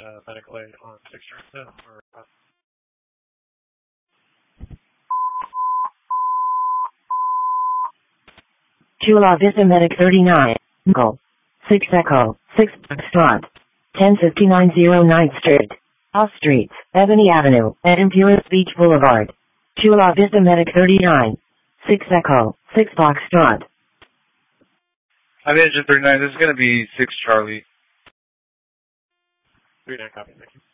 medical aid on 6 Transit or Chula Vista Medic 39, Go. 6 Echo, 6 Foxtrot, 105909 Street, Off Streets, Ebony Avenue, at Imperial Beach Boulevard. Chula Vista Medic 39, 6 Echo, 6 Foxtrot. I'm Engine 39, this is going to be 6 Charlie. 39 copy, thank you.